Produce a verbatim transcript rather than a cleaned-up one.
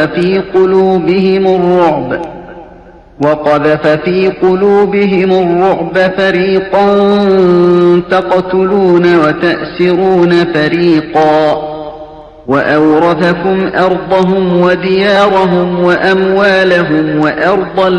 في قلوبهم الرعب وقذف في قلوبهم الرعب فريقا تقتلون وتأسرون فريقا وأورثكم أرضهم وديارهم وأموالهم وأرضا